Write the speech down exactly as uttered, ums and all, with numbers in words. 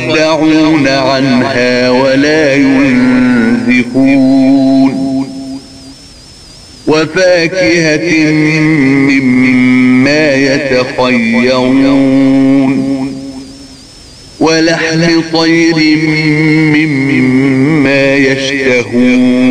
يصدعون عنها ولا ينزفون وفاكهة مما يتخيرون ولحم طير مما يشتهون